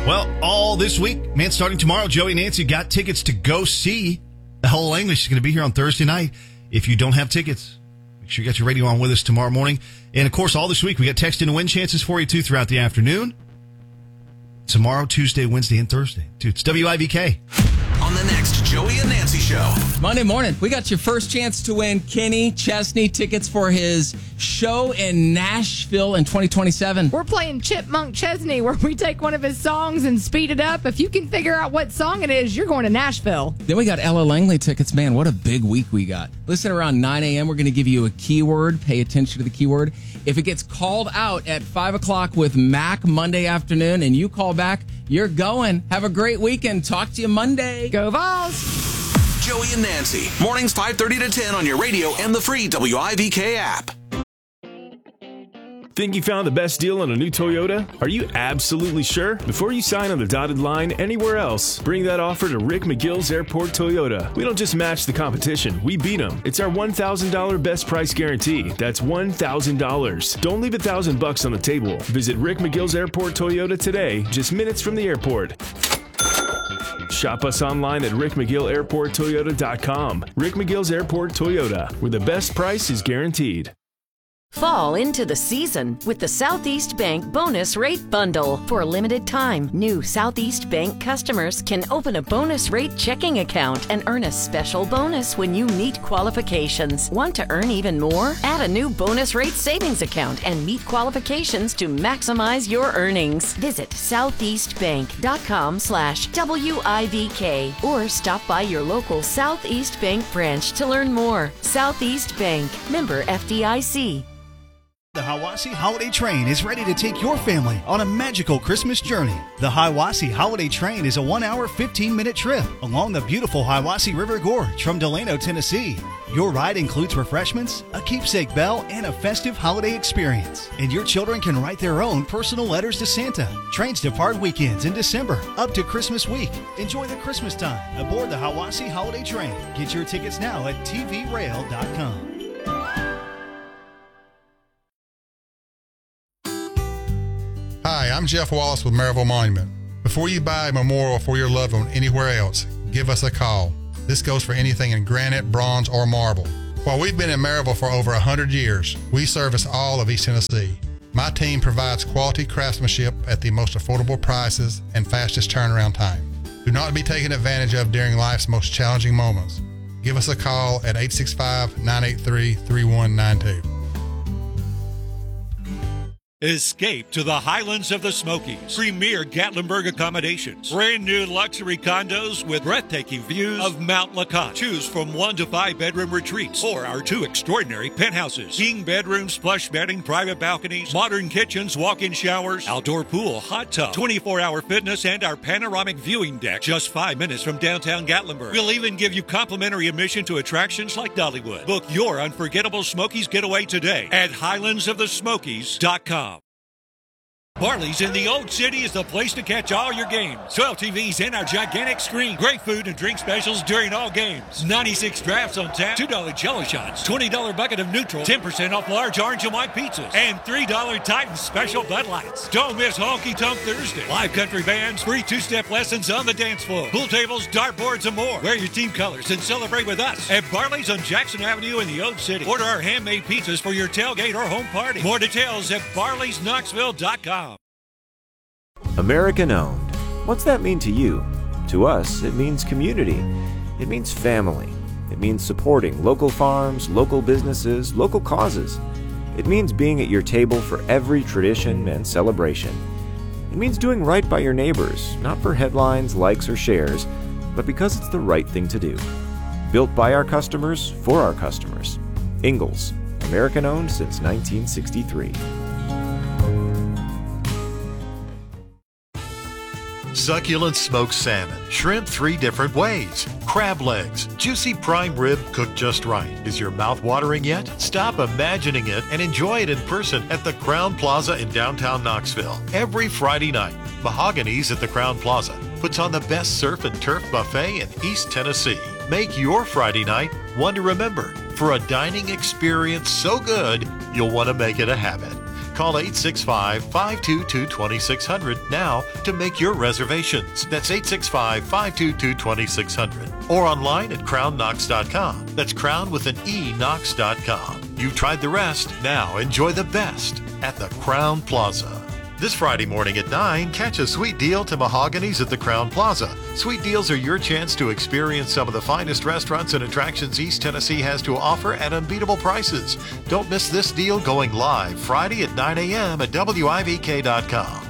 Well, all this week, man, starting tomorrow, Joey and Nancy got tickets to go see the Hella Langley. She's going to be here on Thursday night. If you don't have tickets, make sure you got your radio on with us tomorrow morning. And, of course, all this week, we got text and win chances for you, too, throughout the afternoon. Tomorrow, Tuesday, Wednesday, and Thursday. Dude, it's WIVK. On the next Joey and Nancy Show. Monday morning, we got your first chance to win Kenny Chesney tickets for his show in Nashville in 2027. We're playing Chipmunk Chesney, where we take one of his songs and speed it up. If you can figure out what song it is, you're going to Nashville. Then we got Ella Langley tickets. Man, what a big week we got. Listen, around 9 a.m., we're going to give you a keyword. Pay attention to the keyword. If it gets called out at 5 o'clock with Mac Monday afternoon and you call back, you're going. Have a great weekend. Talk to you Monday. Go Vols. Joey and Nancy. Mornings 5:30 to 10 on your radio and the free WIVK app. Think you found the best deal on a new Toyota? Are you absolutely sure? Before you sign on the dotted line anywhere else, bring that offer to Rick McGill's Airport Toyota. We don't just match the competition, we beat them. It's our $1,000 best price guarantee. That's $1,000. Don't leave $1,000 on the table. Visit Rick McGill's Airport Toyota today, just minutes from the airport. Shop us online at rickmcgillairporttoyota.com. Rick McGill's Airport Toyota, where the best price is guaranteed. Fall into the season with the Southeast Bank Bonus Rate Bundle. For a limited time, new Southeast Bank customers can open a bonus rate checking account and earn a special bonus when you meet qualifications. Want to earn even more? Add a new bonus rate savings account and meet qualifications to maximize your earnings. Visit southeastbank.com/WIVK or stop by your local Southeast Bank branch to learn more. Southeast Bank, member FDIC. The Hiwassee Holiday Train is ready to take your family on a magical Christmas journey. The Hiwassee Holiday Train is a 1-hour, 15-minute trip along the beautiful Hiwassee River Gorge from Delano, Tennessee. Your ride includes refreshments, a keepsake bell, and a festive holiday experience. And your children can write their own personal letters to Santa. Trains depart weekends in December up to Christmas week. Enjoy the Christmas time aboard the Hiwassee Holiday Train. Get your tickets now at tvrail.com. Hi, I'm Jeff Wallace with Maryville Monument. Before you buy a memorial for your loved one anywhere else, give us a call. This goes for anything in granite, bronze, or marble. While we've been in Maryville for over 100 years, we service all of East Tennessee. My team provides quality craftsmanship at the most affordable prices and fastest turnaround time. Do not be taken advantage of during life's most challenging moments. Give us a call at 865-983-3192. Escape to the Highlands of the Smokies. Premier Gatlinburg accommodations. Brand new luxury condos with breathtaking views of Mount LeConte. Choose from 1 to 5 bedroom retreats or our 2 extraordinary penthouses. King bedrooms, plush bedding, private balconies, modern kitchens, walk-in showers, outdoor pool, hot tub, 24-hour fitness, and our panoramic viewing deck just 5 minutes from downtown Gatlinburg. We'll even give you complimentary admission to attractions like Dollywood. Book your unforgettable Smokies getaway today at highlandsofthesmokies.com. Barley's in the Old City is the place to catch all your games. 12 TVs and our gigantic screen. Great food and drink specials during all games. 96 drafts on tap, $2 jello shots, $20 bucket of neutral, 10% off large orange and white pizzas, and $3 Titan special Bud Lights. Don't miss Honky Tonk Thursday. Live country bands, free 2-step lessons on the dance floor, pool tables, dartboards, and more. Wear your team colors and celebrate with us at Barley's on Jackson Avenue in the Old City. Order our handmade pizzas for your tailgate or home party. More details at barleysknoxville.com. American owned. What's that mean to you? To us, it means community. It means family. It means supporting local farms, local businesses, local causes. It means being at your table for every tradition and celebration. It means doing right by your neighbors, not for headlines, likes, or shares, but because it's the right thing to do. Built by our customers, for our customers. Ingalls, American owned since 1963. Succulent smoked salmon, shrimp 3 different ways, crab legs, juicy prime rib cooked just right. Is your mouth watering yet? Stop imagining it and enjoy it in person at the Crown Plaza in downtown Knoxville. Every Friday night, Mahogany's at the Crown Plaza puts on the best surf and turf buffet in East Tennessee. Make your Friday night one to remember for a dining experience so good you'll want to make it a habit. Call 865-522-2600 now to make your reservations. That's 865-522-2600. Or online at crownknox.com. That's crown with an E, knox.com. You've tried the rest. Now enjoy the best at the Crown Plaza. This Friday morning at 9, catch a sweet deal to Mahogany's at the Crown Plaza. Sweet deals are your chance to experience some of the finest restaurants and attractions East Tennessee has to offer at unbeatable prices. Don't miss this deal going live Friday at 9 a.m. at WIVK.com.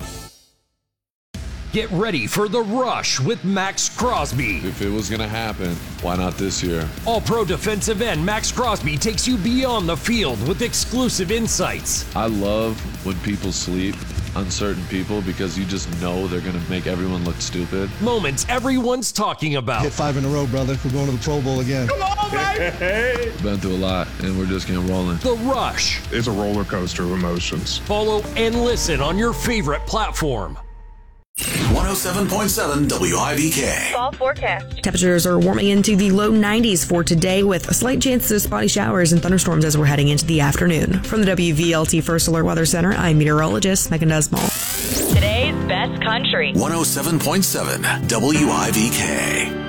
Get ready for The Rush with Max Crosby. If it was going to happen, why not this year? All-pro defensive end Max Crosby takes you beyond the field with exclusive insights. I love when people sleep, uncertain people, because you just know they're going to make everyone look stupid. Moments everyone's talking about. Hit 5 in a row, brother. We're going to the Pro Bowl again. Come on, baby! Been through a lot, and we're just getting rolling. The Rush. It's a roller coaster of emotions. Follow and listen on your favorite platform. 107.7 WIVK. Fall forecast. Temperatures are warming into the low 90s for today with a slight chance of spotty showers and thunderstorms as we're heading into the afternoon. From the WVLT First Alert Weather Center, I'm meteorologist Megan Desmall. Today's best country. 107.7 WIVK.